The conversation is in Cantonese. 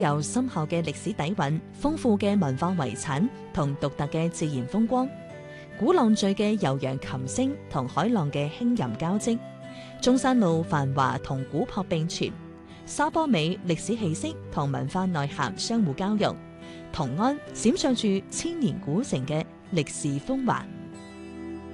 有深厚嘅歷史底蘊、豐富嘅文化遺產同獨特嘅自然風光。鼓浪嶼嘅悠揚琴聲同海浪嘅輕吟交織，中山路繁華同古樸並存，沙坡尾歷史氣息同文化內涵相互交融，同安閃爍住千年古城嘅歷史風華。